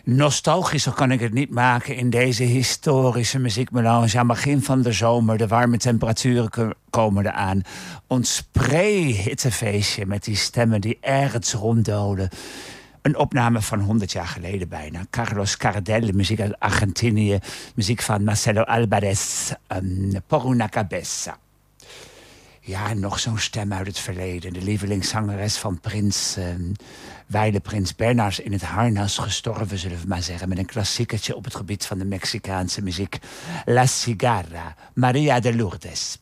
Nostalgischer kan ik het niet maken in deze historische muziekmelange. Aan het begin van de zomer, de warme temperaturen komen eraan. Ons pre-hittefeestje met die stemmen die ergens ronddolen. Een opname van 100 jaar geleden bijna. Carlos Gardel, muziek uit Argentinië. Muziek van Marcelo Alvarez, Por una cabeza. Ja, nog zo'n stem uit het verleden. De lievelingszangeres van Prins... wijle Prins Bernhard in het harnas gestorven, zullen we maar zeggen. Met een klassiekertje op het gebied van de Mexicaanse muziek. La Cigarra, Maria de Lourdes.